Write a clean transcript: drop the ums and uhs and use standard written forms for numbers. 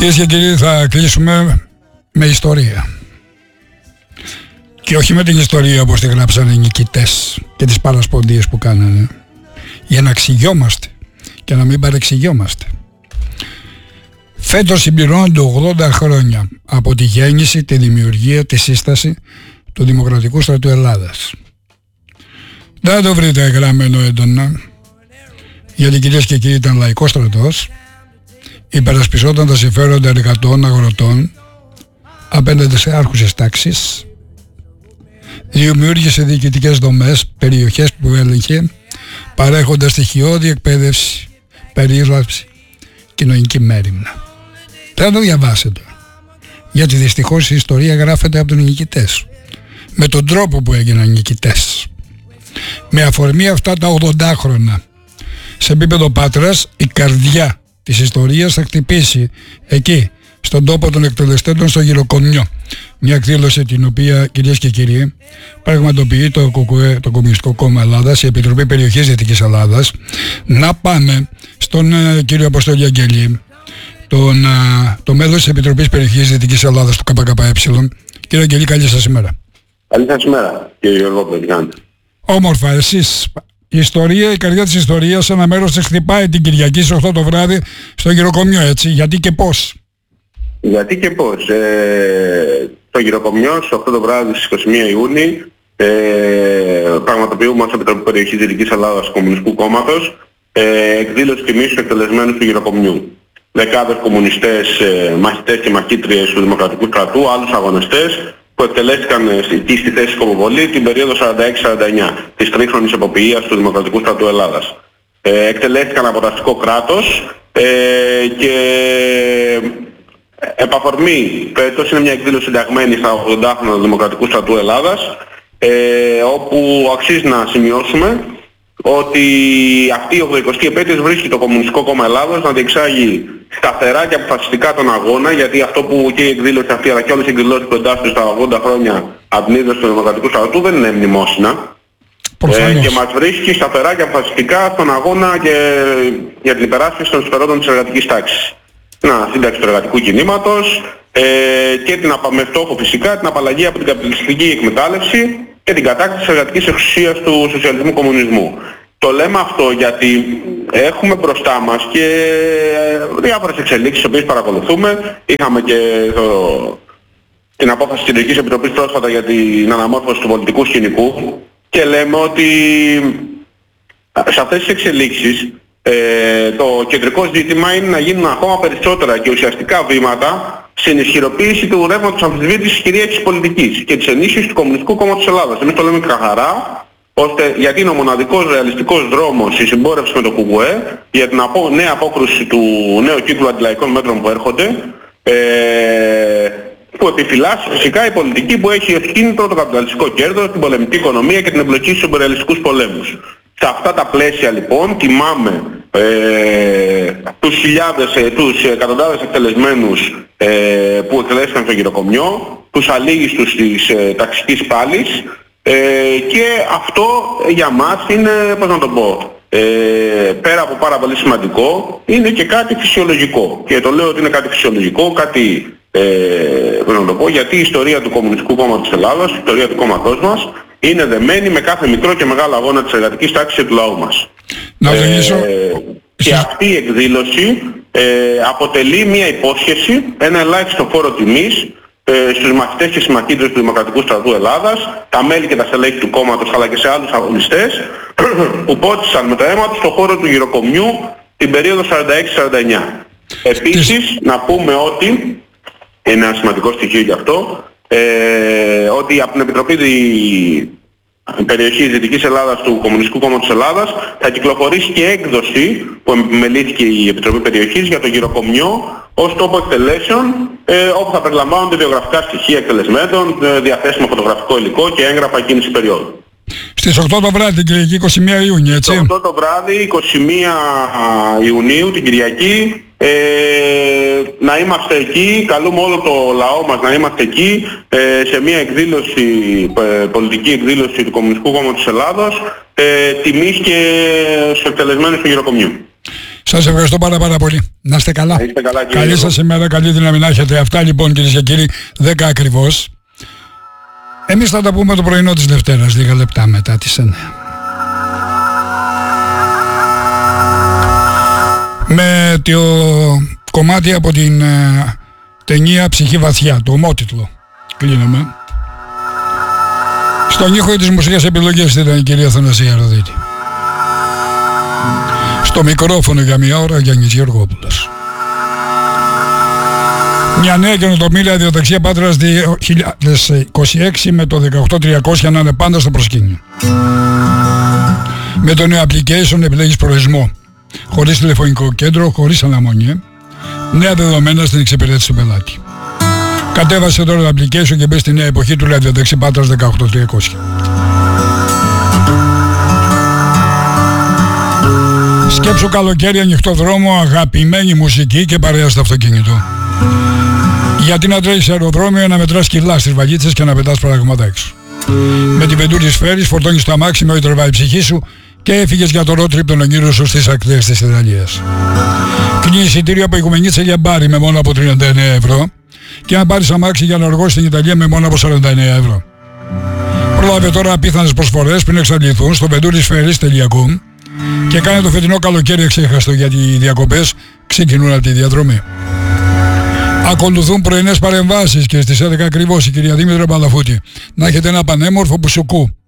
Κυρίες και κύριοι, θα κλείσουμε με ιστορία. Και όχι με την ιστορία όπως τη γράψανε οι νικητές και τις παρασπονδίες που κάνανε. Για να εξηγιόμαστε και να μην παρεξηγιόμαστε. Φέτος συμπληρώνονται 80 χρόνια από τη γέννηση, τη δημιουργία, τη σύσταση του Δημοκρατικού Στρατού Ελλάδας. Δεν το βρείτε γραμμένο έντονα, γιατί κυρίες και κύριοι ήταν λαϊκός στρατός, υπερασπιζόταν τα συμφέροντα εργατών, αγροτών απέναντι σε άρχουσες τάξεις, δημιούργησε διοικητικές δομές, περιοχές που έλεγχε, παρέχοντας στοιχειώδη εκπαίδευση, περίγραψη, κοινωνική μέριμνα. Θα το διαβάσετε, γιατί δυστυχώς η ιστορία γράφεται από τους νικητές, με τον τρόπο που έγιναν νικητές. Με αφορμή αυτά τα 80 χρόνια, σε επίπεδο Πάτρας, η καρδιά της ιστορίας θα χτυπήσει εκεί, στον τόπο των εκτελεστέντων στο Γυροκομιό. Μια εκδήλωση την οποία, κυρίες και κύριοι, πραγματοποιεί το ΚΚΕ, το Κομμουνιστικό Κόμμα Ελλάδας, η Επιτροπή Περιοχής Δυτικής Ελλάδας. Να πάμε στον κύριο Αποστόλη Αγγελή, το μέλος της Επιτροπής Περιοχής Δυτικής Ελλάδας του ΚΚΕ. Κύριε Αγγελή, καλή σας ημέρα. Καλή σας ημέρα, κύριε Γιώργο, τι κάνετε? Όμορφα, εσείς. Η ιστορία, η καρδιά της ιστορίας, ένα μέρος της χτυπάει την Κυριακή στις 8 το βράδυ στο Γυροκομιό, έτσι. Γιατί και πώς? Γιατί και πώς. Το Γυροκομιό στις 8 το βράδυ στις 21 Ιούνιου πραγματοποιούμε ως Επιτροπή Περιοχής Δυτικής Ελλάδας του Κομμουνιστικού Κόμματος εκδήλωση τιμής στους εκτελεσμένους του Γυροκομιού. Δεκάδες κομμουνιστές, μαχητές και μαχήτριες του Δημοκρατικού Στρατού, άλλους αγωνιστές που εκτελέστηκαν στη θέση Κομοβολή την περίοδο 46-49 της τρίχρονης εποποιίας του Δημοκρατικού Στρατού Ελλάδας. Εκτελέστηκαν από το αστικό κράτος και επ' αφορμή φέτος είναι μια εκδήλωση συνταγμένη στα 80 χρόνια του Δημοκρατικού Στρατού Ελλάδας, όπου αξίζει να σημειώσουμε ότι αυτή η 80η επέτειος βρίσκει το Κομμουνιστικό Κόμμα Ελλάδος να διεξάγει σταθερά και αποφασιστικά τον αγώνα, γιατί αυτό που και η εκδήλωση αυτή αλλά και όλες οι εκδηλώσεις που εντάσσονται στα 80 χρόνια από την ίδρυση του Δημοκρατικού Στρατού δεν είναι μνημόσυνα. Και μας βρίσκει σταθερά και αποφασιστικά στον αγώνα και για την υπεράσπιση των συμφερόντων της εργατικής τάξης. Σύνταξη του εργατικού κινήματος και με στόχο φυσικά την απαλλαγή από την καπιταλιστική εκμετάλλευση και την κατάκτηση της εργατικής εξουσίας του σοσιαλισμού κομμουνισμού. Το λέμε αυτό γιατί έχουμε μπροστά μας και διάφορες εξελίξεις τις οποίες παρακολουθούμε. Είχαμε και την απόφαση της Κεντρικής Επιτροπής πρόσφατα για την αναμόρφωση του πολιτικού σκηνικού και λέμε ότι σε αυτές τις εξελίξεις το κεντρικό ζήτημα είναι να γίνουν ακόμα περισσότερα και ουσιαστικά βήματα στην ισχυροποίηση του ρεύματος αμφισβήτησης της κυρίαρχης πολιτικής και της ενίσχυσης του Κομμουνιστικού Κόμματος Ελλάδας. Εμείς το λέμε καθαρά, γιατί είναι ο μοναδικός ρεαλιστικός δρόμος η συμπόρευση με το ΚΚΕ για την νέα απόκρουση του νέου κύκλου αντιλαϊκών μέτρων που έρχονται, που επιφυλάσσει φυσικά η πολιτική που έχει ως κίνητρο το καπιταλιστικό κέρδος, την πολεμική οικονομία και την εμπλοκή στους εμποριαλιστικούς πολέμους. Σε αυτά τα πλαίσια λοιπόν τιμάμε τους εκατοντάδες εκτελεσμένους που εκτελέστηκαν στο Γυροκομιό, τους αλήγιστους της ταξικής πάλης και αυτό για μας είναι, πώς να το πω, πέρα από πάρα πολύ σημαντικό, είναι και κάτι φυσιολογικό. Και το λέω ότι είναι κάτι φυσιολογικό, κάτι, πώς να το πω, γιατί η ιστορία του Κομμουνιστικού Κόμματος Ελλάδας, η ιστορία του κόμματός μας, είναι δεμένη με κάθε μικρό και μεγάλο αγώνα της εργατικής τάξης και του λαού μας. Και αυτή η εκδήλωση αποτελεί μια υπόσχεση, ένα ελάχιστο φόρο τιμής στους μαχητές και συμμαχήτρες του Δημοκρατικού Στρατού Ελλάδας, τα μέλη και τα στελέχη του κόμματος αλλά και σε άλλους αγωνιστές που πότισαν με το αίμα τους στον χώρο του Γυροκομιού την περίοδο 46-49. Επίσης να πούμε ότι, είναι ένα σημαντικό στοιχείο γι' αυτό, ότι από την Επιτροπή Περιοχής Δυτικής Ελλάδας του Κομμουνιστικού Κόμματος Ελλάδας θα κυκλοφορήσει και έκδοση που επιμελήθηκε η Επιτροπή Περιοχής για το Γυροκομιό ως τόπο εκτελέσεων, όπου θα περιλαμβάνονται βιογραφικά στοιχεία εκτελεσμένων, διαθέσιμο φωτογραφικό υλικό και έγγραφα εκείνης της περίοδου. Στις 8 το βράδυ την Κυριακή 21 Ιουνίου, έτσι? Στις 8 το βράδυ 21 Ιουνίου την Κυριακή να είμαστε εκεί, καλούμε όλο το λαό μας να είμαστε εκεί σε μια εκδήλωση, πολιτική εκδήλωση του Κομμουνιστικού Κόμματος Ελλάδος, τιμής και στους εκτελεσμένους του Γυροκομιού. Σας ευχαριστώ πάρα πολύ. Να είστε καλά. Είστε καλά, καλή σας ημέρα, καλή δύναμη να έχετε. Αυτά λοιπόν κυρίες και κύριοι, 10 ακριβώς. Εμείς θα τα πούμε το πρωινό της Δευτέρας, λίγα λεπτά μετά τις 9. Με το κομμάτι από την ταινία «Ψυχή βαθιά», το ομότιτλο. Κλείνουμε. Στον ήχο της μουσικής επιλογής ήταν η κυρία Θανασία Ροδίτη. Στο μικρόφωνο για μια ώρα Γιάννης Γεωργόπουλος. Μια νέα καινοτομία ιδιοταξία Πάτρας 2026 με το 18300 να είναι πάντα στο προσκήνιο. Με το νέο application επιλέγεις προορισμό. Χωρίς τηλεφωνικό κέντρο, χωρίς αναμονή. Νέα δεδομένα στην εξυπηρέτηση του πελάτη. Κατέβασε τώρα το application και μπες στη νέα εποχή του ραδιοταξί Πάτρας 18300. Σκέψου καλοκαίρι, ανοιχτό δρόμο, αγαπημένη μουσική και παρέα στο αυτοκίνητο. Γιατί να τρέχεις σε αεροδρόμιο, να μετράς κιλά στις βαλίτσες και να πετάς πράγματα έξω. Με την Venturi Spheris φορτώνεις το αμάξι με ό,τι τρεβάει η ψυχή σου και έφυγες για το road trip των ονείρων σου στις ακτές της Ιταλίας. Κλείνει εισιτήριο από Οικουμενίτσα για μπάρι με μόνο από 39 ευρώ και να πάρεις αμάξι για να οργώσεις στην Ιταλία με μόνο από 49 ευρώ. Πρόλαβε τώρα απίθανες προσφορές πριν εξαντληθούν στο venturisferis.com και κάνε το φετινό καλοκαίρι εξέχαστο, γιατί οι διακοπές ξεκινούν από τη διαδρομή. Ακολουθούν πρωινές παρεμβάσεις και στις 11 ακριβώς η κυρία Δήμητρα Παλαφούτη. Να έχετε ένα πανέμορφο μπουσουκού.